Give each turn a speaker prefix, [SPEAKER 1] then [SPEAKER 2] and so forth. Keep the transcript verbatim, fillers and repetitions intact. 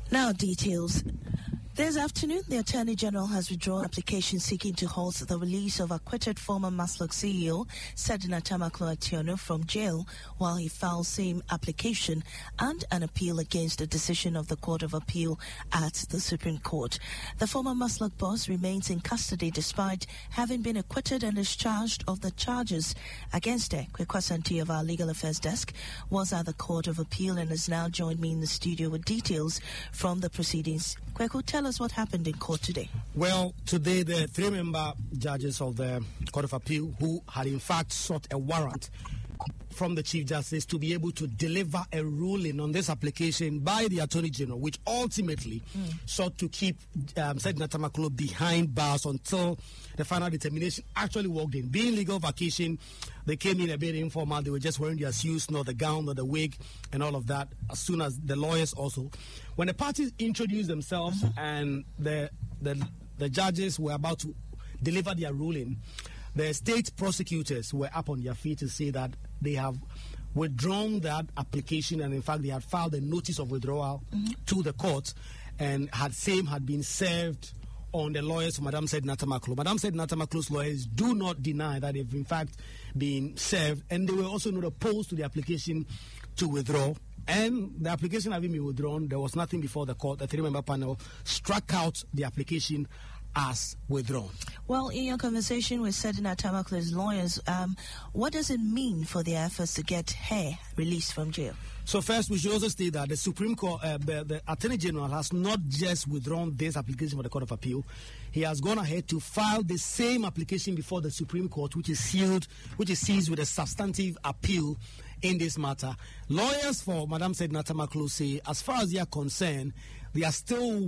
[SPEAKER 1] Now details. This afternoon, the Attorney General has withdrawn application seeking to halt the release of acquitted former Maslok C E O Sedna Tamaklo Atieno from jail while he files same application and an appeal against the decision of the Court of Appeal at the Supreme Court. The former Maslok boss remains in custody despite having been acquitted and discharged of the charges against her. Kwekwasanti of our Legal Affairs Desk was at the Court of Appeal and has now joined me in the studio with details from the proceedings. Kweku, tell us what happened in court today.
[SPEAKER 2] Well, today the three-member judges of the Court of Appeal who had in fact sought a warrant from the Chief Justice to be able to deliver a ruling on this application by the Attorney General, which ultimately mm. sought to keep um, Sedna Tamaklo behind bars until the final determination actually walked in. Being legal vacation, they came in a bit informal. They were just wearing their suits, not the gown, not the wig, and all of that. As soon as the lawyers also, when the parties introduced themselves mm-hmm. and the, the the judges were about to deliver their ruling, the state prosecutors were up on their feet to say that they have withdrawn that application, and in fact they had filed a notice of withdrawal mm-hmm. to the court, and had same had been served on the lawyers of Madam Sedna Tamaklo. Madam Sedna Tamaklo's lawyers do not deny that they've in fact been served, and they were also not opposed to the application to withdraw. And the application having been withdrawn, there was nothing before the court. The three-member panel struck out the application as withdrawn.
[SPEAKER 1] Well, in your conversation with Sedna Tamaklo's lawyers, um, what does it mean for their efforts to get her released from jail?
[SPEAKER 2] So first, we should also state that the Supreme Court, uh, the, the Attorney General has not just withdrawn this application for the Court of Appeal. He has gone ahead to file the same application before the Supreme Court, which is sealed, which is seized with a substantive appeal in this matter. Lawyers for Madam Sedna Tamaklo say, as far as they are concerned, they are still